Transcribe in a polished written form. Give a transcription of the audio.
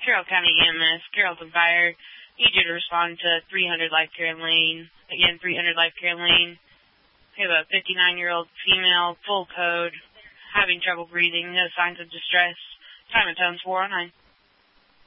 Carroll County EMS, Carrollton Fire. Need you to respond to 300 Life Care Lane. Again, 300 Life Care Lane. We have a 59-year-old female, full code, having trouble breathing, no signs of distress. Time and tone's 409.